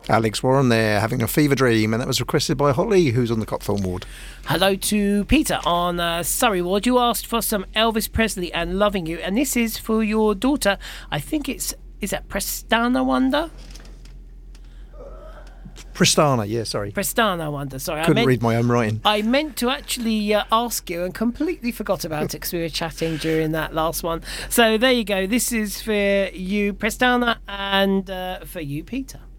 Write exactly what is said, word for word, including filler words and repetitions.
Alex Warren there, having a fever dream, and that was requested by Holly, who's on the Copthorne ward. Hello to Peter on uh, Surrey ward. You asked for some Elvis Presley and Loving You, and this is for your daughter. I think it's, is that Prestana Wonder? Prestana, yeah, sorry. Prestana Wonder, sorry. Couldn't I meant, read my own writing. I meant to actually uh, ask you and completely forgot about it because we were chatting during that last one. So there you go. This is for you, Prestana, and uh, for you, Peter.